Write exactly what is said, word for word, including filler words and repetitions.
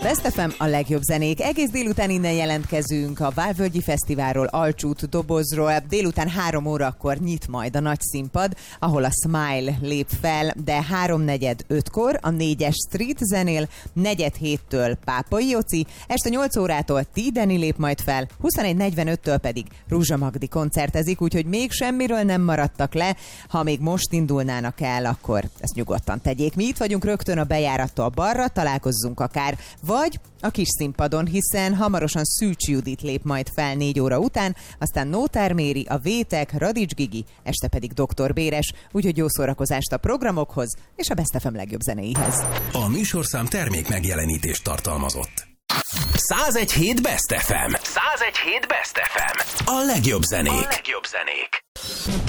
Best ef em, a legjobb zenék. Egész délután innen jelentkezünk a Várvölgyi Fesztiválról, Alcsút, Dobozról. Délután három órakor nyit majd a nagy színpad, ahol a Smile lép fel, de háromnegyed ötkor a négyes Street zenél, negyed héttől Pápai Joci, este nyolc órától Tideni lép majd fel, huszonegy negyvenöttől pedig Ruzsa Magdi koncertezik, úgyhogy még semmiről nem maradtak le. Ha még most indulnának el, akkor ezt nyugodtan tegyék. Mi itt vagyunk rögtön a bejárattól balra, találkozzunk akár, vagy a kis színpadon, hiszen hamarosan Szűcs Judit lép majd fel négy óra után, aztán Nótár Méri, a Vétek, Radics Gigi, este pedig doktor Béres, úgyhogy jó szórakozást a programokhoz és a Best ef em legjobb zenéihez. A műsorszám termék megjelenítést tartalmazott. százegy hét Best ef em. százegy hét Best ef em. A legjobb zenék. A legjobb zenék.